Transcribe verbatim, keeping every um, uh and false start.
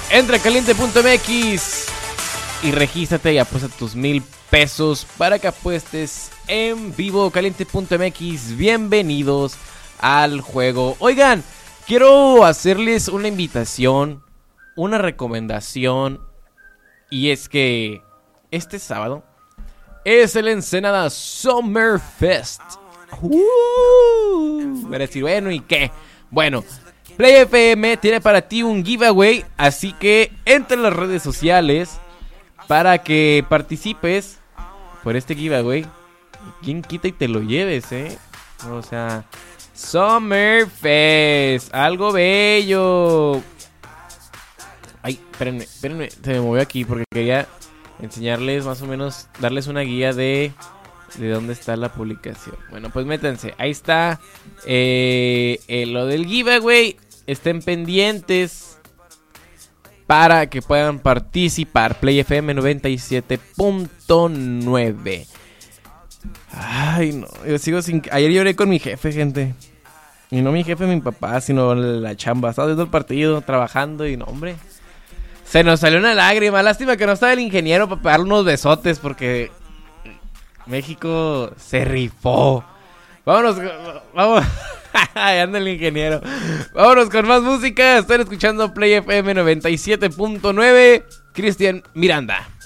Entra a caliente punto m x y regístrate y apuesta tus mil pesos para que apuestes en vivo. caliente punto m x, bienvenidos al juego. Oigan, quiero hacerles una invitación, una recomendación, y es que este sábado es el Ensenada Summer Fest. Uh, voy a decir, bueno, ¿y qué? Bueno, Play F M tiene para ti un giveaway, así que entra en las redes sociales para que participes por este giveaway. ¿Quién quita y te lo lleves, eh? O sea, Summer Fest, algo bello. Ay, espérenme, espérenme, se me movió aquí porque quería enseñarles más o menos, darles una guía de... ¿De dónde está la publicación? Bueno, pues métanse. Ahí está eh, eh, lo del giveaway. Estén pendientes para que puedan participar. Play F M noventa y siete punto nueve. Ay, no. Yo sigo sin... Ayer lloré con mi jefe, gente. Y no mi jefe, mi papá, sino la chamba. Estaba viendo el partido, trabajando y no, hombre. Se nos salió una lágrima. Lástima que no estaba el ingeniero para pegarle unos besotes porque... México se rifó. Vámonos, vamos. Ahí anda el ingeniero. Vámonos con más música. Están escuchando Play F M noventa y siete punto nueve. Cristian Miranda.